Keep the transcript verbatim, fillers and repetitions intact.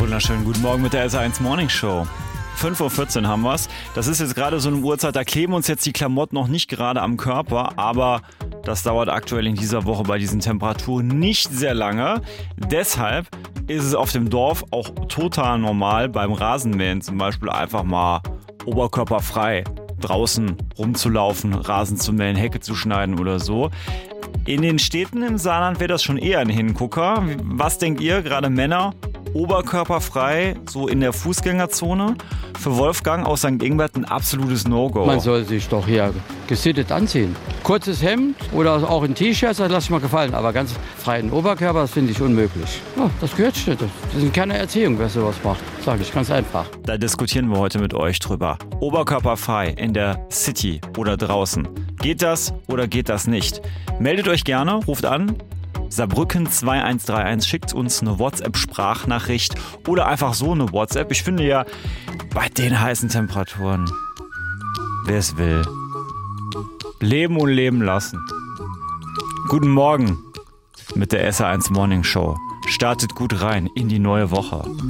Wunderschönen guten Morgen mit der S eins Morning Show. fünf Uhr vierzehn haben wir's. Das ist jetzt gerade so eine Uhrzeit, da kleben uns jetzt die Klamotten noch nicht gerade am Körper, aber das dauert aktuell in dieser Woche bei diesen Temperaturen nicht sehr lange. Deshalb ist es auf dem Dorf auch total normal, beim Rasenmähen zum Beispiel einfach mal oberkörperfrei draußen rumzulaufen, Rasen zu mähen, Hecke zu schneiden oder so. In den Städten im Saarland wäre das schon eher ein Hingucker. Was denkt ihr, gerade Männer, oberkörperfrei, so in der Fußgängerzone? Für Wolfgang aus Sankt Ingbert ein absolutes No-Go. Man soll sich doch hier gesittet anziehen. Kurzes Hemd oder auch ein T-Shirt, das lasse ich mal gefallen. Aber ganz freien Oberkörper, das finde ich unmöglich. Ja, das gehört nicht. Das ist keine Erziehung, wer sowas macht. Sage ich ganz einfach. Da diskutieren wir heute mit euch drüber. Oberkörperfrei in der City oder draußen. Geht das oder geht das nicht? Meldet euch gerne, ruft an. Saarbrücken zwei eins drei eins, schickt uns eine WhatsApp-Sprachnachricht oder einfach so eine WhatsApp. Ich finde ja, bei den heißen Temperaturen, wer es will, leben und leben lassen. Guten Morgen mit der S eins Morning Show. Startet gut rein in die neue Woche.